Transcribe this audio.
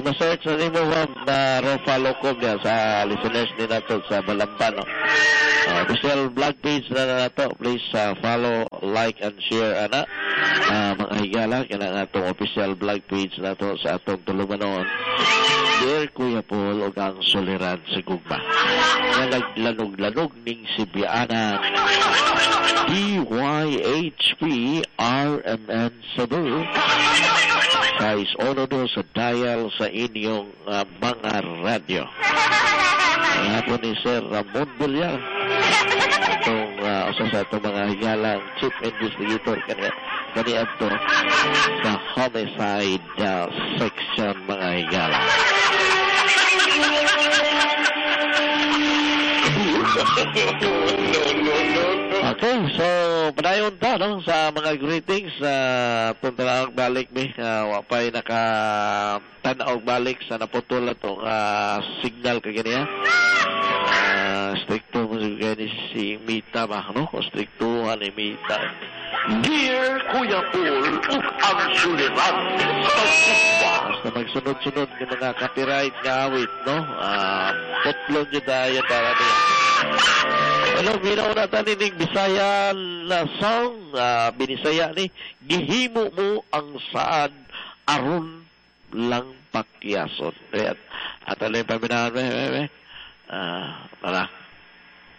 ma-search na rin mo na Rofa Locom niya sa listeners ni nato sa Balamban. No? Official vlog page na nato. Please follow, like, and share. Mga higala, kailangan atong official vlog page nato sa atong tulumanon. Dear Kuya Paul o ang soliran sa gugma. Nga naglanog-lanog ning Sibianan. DYHP RMN Cebu. Guys, ono do sa dial sa inyong mga radyo. Nga po ni Sir Ramon Villar. Itong sa itong mga higalang chief investigator kaniya ito sa homicide section mga higala. Okay, so padayon ta no sa mga greetings tuntalang balik mi wapay naka tan-aw balik sa naputol to signal kagani stricto mo gani si Mita ba no stricto ani Mita. Dear Kuya Paul ang suliran basta magsunod-sunod ng mga copyright nga awit no putlon yun tayo para niya. Hello, ginaw natin ining Bisaya na song binisaya ni gihimo mo ang saan aron lang pakyason. At alay paminahan tara